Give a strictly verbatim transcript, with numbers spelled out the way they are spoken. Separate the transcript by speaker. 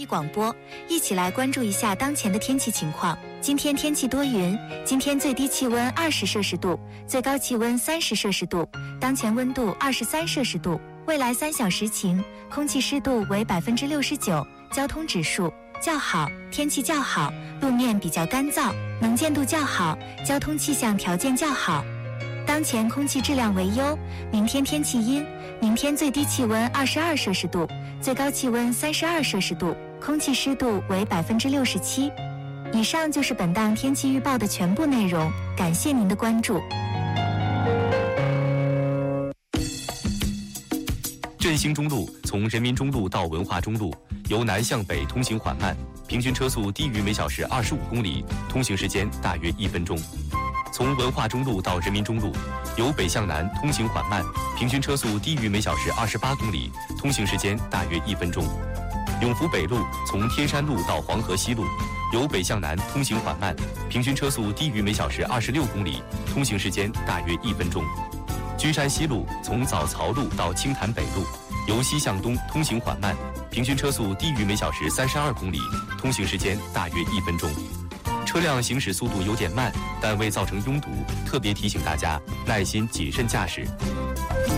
Speaker 1: 艺广播，一起来关注一下当前的天气情况。今天天气多云，今天最低气温二十摄氏度，最高气温三十摄氏度，当前温度二十三摄氏度。未来三小时晴，空气湿度为百分之六十九，交通指数较好，天气较好，路面比较干燥，能见度较好，交通气象条件较好。当前空气质量为优，明天天气阴，明天最低气温二十二摄氏度，最高气温三十二摄氏度，空气湿度为百分之六十七。以上就是本档天气预报的全部内容，感谢您的关注。
Speaker 2: 振兴中路从人民中路到文化中路，由南向北通行缓慢，平均车速低于每小时二十五公里，通行时间大约一分钟。从文化中路到人民中路，由北向南通行缓慢，平均车速低于每小时二十八公里，通行时间大约一分钟。永福北路从天山路到黄河西路，由北向南通行缓慢，平均车速低于每小时二十六公里，通行时间大约一分钟。君山西路从早曹路到青潭北路，由西向东通行缓慢，平均车速低于每小时三十二公里，通行时间大约一分钟。车辆行驶速度有点慢，但未造成拥堵，特别提醒大家耐心谨慎驾驶。